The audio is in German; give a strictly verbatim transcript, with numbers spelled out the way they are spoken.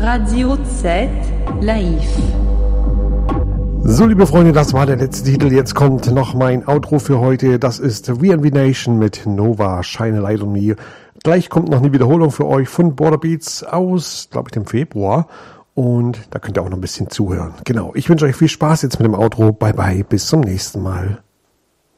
Radio Z Live. So, liebe Freunde, das war der letzte Titel. Jetzt kommt noch mein Outro für heute. Das ist V N V Nation mit Nova, Shine a Light on Me. Gleich kommt noch eine Wiederholung für euch von Border Beats aus, glaube ich, dem Februar. Und da könnt ihr auch noch ein bisschen zuhören. Genau, ich wünsche euch viel Spaß jetzt mit dem Outro. Bye bye, bis zum nächsten Mal.